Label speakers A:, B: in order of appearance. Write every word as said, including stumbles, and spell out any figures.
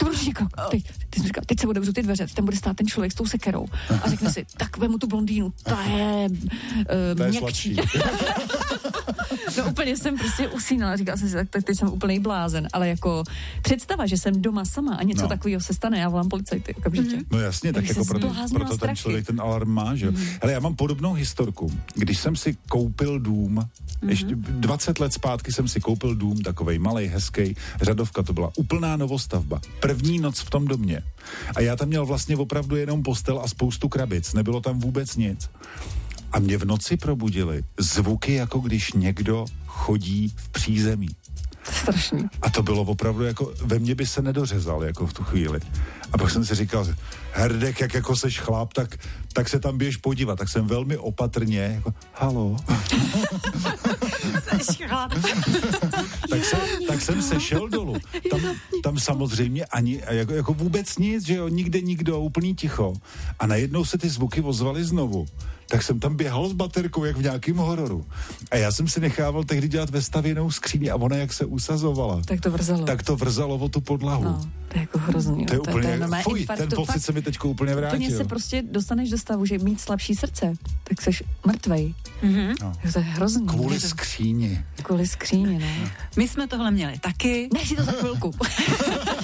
A: určitě krok. Teď, ty jsi říkal, teď se otevřou ty dveře, tam bude stát ten člověk s tou sekerou a řekne si, tak vemu tu blondýnu, ta je uh, měkčí. No úplně jsem prostě usínala, říkala jsem si, tak, tak teď jsem úplnej blázen, ale jako představa, že jsem doma sama a něco no. takového se stane, já volám policajty okamžitě.
B: Mm-hmm. No jasně, tak, tak jako proto, proto ten člověk ten alarm má, že jo. Mm-hmm. Hele, já mám podobnou historku. Když jsem si koupil dům, mm-hmm. ještě dvacet let zpátky jsem si koupil dům, takovej malej, hezkej, řadovka, to byla úplná novostavba. První noc v tom domě. A já tam měl vlastně opravdu jenom postel a spoustu krabic, nebylo tam vůbec nic. A mě v noci probudily zvuky, jako když někdo chodí v přízemí.
A: Strašný.
B: A to bylo opravdu jako, ve mně by se nedořezal jako v tu chvíli. A pak jsem si říkal, Herdek, jak jako seš chlap, tak, tak se tam běž podívat. Tak jsem velmi opatrně, jako, halo.
A: Seš chlap.
B: tak, se, tak jsem sešel dolů. Tam, tam samozřejmě ani, jako, jako vůbec nic, že jo, nikde nikdo, úplný ticho. A najednou se ty zvuky ozvaly znovu. Tak jsem tam běhal s baterkou, jak v nějakém hororu. A já jsem si nechával tehdy dělat vestavěnou skříni a ona jak se usazovala.
A: Tak to vrzalo.
B: Tak to vrzalo o tu podlahu.
A: No, to je jako hrozný.
B: To je úplně,
A: to je
B: fuj,
A: infarkt,
B: ten pocit
A: fakt,
B: se mi teďko úplně vrátil.
A: Úplně se prostě dostaneš do stavu, že mít slabší srdce, tak seš mrtvej. Mm-hmm. No. To je hrozný.
B: Kvůli skříni.
A: Kvůli skříni, no.
C: My jsme tohle měli taky.
A: Nech si to za chvilku.